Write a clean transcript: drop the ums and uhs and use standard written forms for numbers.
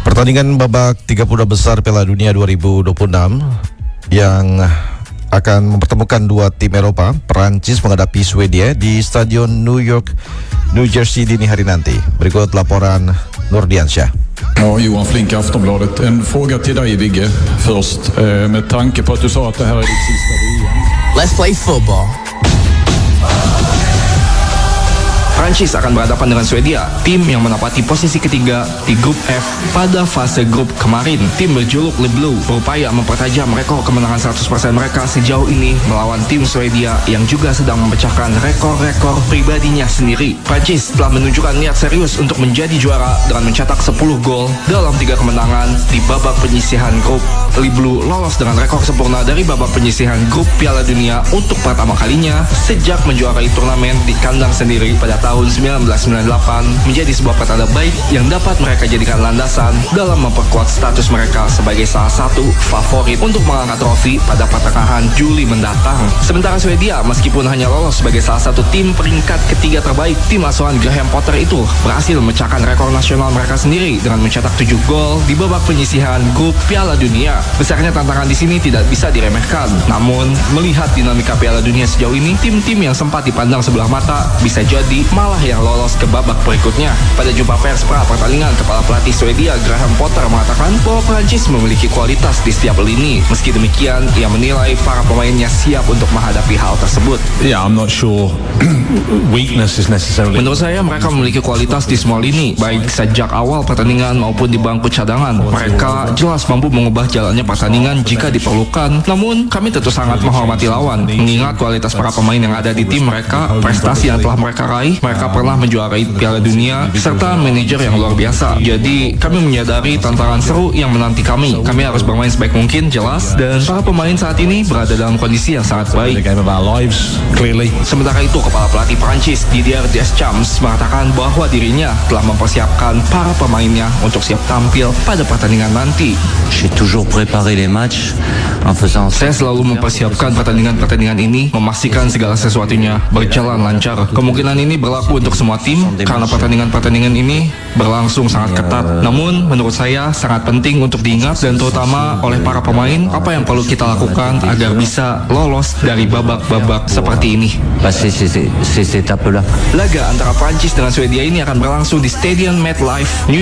Pertandingan babak 32 besar Piala Dunia 2026 yang akan mempertemukan dua tim Eropa, Perancis menghadapi Swedia di Stadion New York, New Jersey dini hari nanti. Berikut laporan Nurdiansyah. Ja, Johan Flink, Aftonbladet. En fråga till dig, Vigge, först. Med tanke på att du sa att det här är ditt sista VM. Let's play football. Prancis akan berhadapan dengan Swedia, tim yang menempati posisi ketiga di grup F pada fase grup kemarin. Tim berjuluk Le Bleu berupaya mempertajam rekor kemenangan 100% mereka sejauh ini melawan tim Swedia yang juga sedang memecahkan rekor-rekor pribadinya sendiri. Prancis telah menunjukkan niat serius untuk menjadi juara dengan mencetak 10 gol dalam 3 kemenangan di babak penyisihan grup. Le Bleu lolos dengan rekor sempurna dari babak penyisihan grup Piala Dunia untuk pertama kalinya sejak menjuarai turnamen di kandang sendiri pada tahun 1998, menjadi sebuah petanda baik yang dapat mereka jadikan landasan dalam memperkuat status mereka sebagai salah satu favorit untuk mengangkat trofi pada pertengahan Juli mendatang. Sementara Swedia, meskipun hanya lolos sebagai salah satu tim peringkat ketiga terbaik, tim asuhan Graham Potter itu berhasil memecahkan rekor nasional mereka sendiri dengan mencetak 7 gol di babak penyisihan grup Piala Dunia. Besarnya tantangan di sini tidak bisa diremehkan. Namun, melihat dinamika Piala Dunia sejauh ini, tim-tim yang sempat dipandang sebelah mata bisa jadi malah yang lolos ke babak berikutnya. Pada jumpa pers pra pertandingan, kepala pelatih Swedia Graham Potter mengatakan bahwa Prancis memiliki kualitas di setiap lini. Meski demikian, ia menilai para pemainnya siap untuk menghadapi hal tersebut. Yeah, I'm not sure weakness is necessarily. Menurut saya mereka memiliki kualitas di semua lini, baik sejak awal pertandingan maupun di bangku cadangan. Mereka jelas mampu mengubah jalannya pertandingan jika diperlukan. Namun kami tentu sangat menghormati lawan, mengingat kualitas para pemain yang ada di tim mereka, prestasi yang telah mereka raih. Mereka pernah menjuarai Piala Dunia serta manajer yang luar biasa. Jadi kami menyadari tantangan seru yang menanti kami. Kami harus bermain sebaik mungkin, jelas, dan para pemain saat ini berada dalam kondisi yang sangat baik. Sementara itu, kepala pelatih Prancis Didier Deschamps mengatakan bahwa dirinya telah mempersiapkan para pemainnya untuk siap tampil pada pertandingan nanti. Saya selalu mempersiapkan pertandingan-pertandingan ini, memastikan segala sesuatunya berjalan lancar. Kemungkinan ini berlaku untuk semua tim karena pertandingan-pertandingan ini berlangsung sangat ketat. Namun menurut saya sangat penting untuk diingat dan terutama oleh para pemain apa yang perlu kita lakukan agar bisa lolos dari babak-babak seperti ini. Laga antara Prancis dengan Swedia ini akan berlangsung di Stadion MetLife, New